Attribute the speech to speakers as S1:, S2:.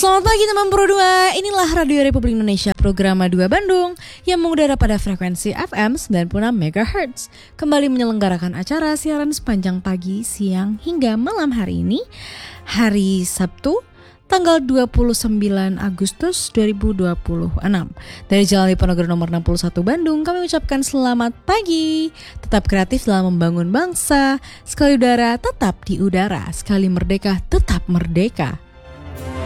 S1: Selamat pagi teman Pro 2, inilah Radio Republik Indonesia program 2 Bandung yang mengudara pada frekuensi FM 96 MHz. Kembali menyelenggarakan acara siaran sepanjang pagi, siang hingga malam hari ini, hari Sabtu, tanggal 29 Agustus 2026. Dari Jalan Diponegoro nomor 61 Bandung, kami ucapkan selamat pagi. Tetap kreatif dalam membangun bangsa. Sekali udara, tetap di udara. Sekali merdeka, tetap merdeka.